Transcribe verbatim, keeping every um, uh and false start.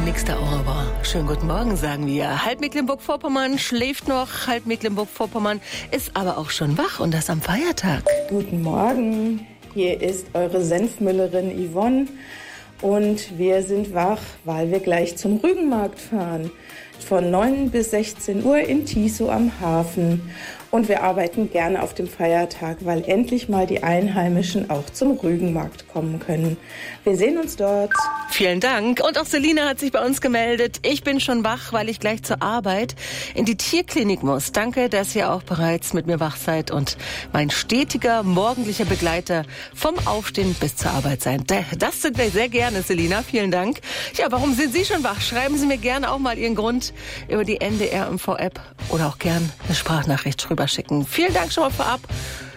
nächste Aurora. Schönen guten Morgen, sagen wir. Halb Mecklenburg-Vorpommern schläft noch, halb Mecklenburg-Vorpommern ist aber auch schon wach und das am Feiertag. Guten Morgen, hier ist eure Senfmüllerin Yvonne und wir sind wach, weil wir gleich zum Rügenmarkt fahren. Von neun bis sechzehn Uhr in Tisow am Hafen. Und wir arbeiten gerne auf dem Feiertag, weil endlich mal die Einheimischen auch zum Rügenmarkt kommen können. Wir sehen uns dort. Vielen Dank. Und auch Selina hat sich bei uns gemeldet. Ich bin schon wach, weil ich gleich zur Arbeit in die Tierklinik muss. Danke, dass ihr auch bereits mit mir wach seid und mein stetiger morgendlicher Begleiter vom Aufstehen bis zur Arbeit sein. Das sind wir sehr gerne, Selina. Vielen Dank. Ja, warum sind Sie schon wach? Schreiben Sie mir gerne auch mal Ihren Grund über die N D R M V App oder auch gern eine Sprachnachricht rüberschicken. Vielen Dank schon mal vorab.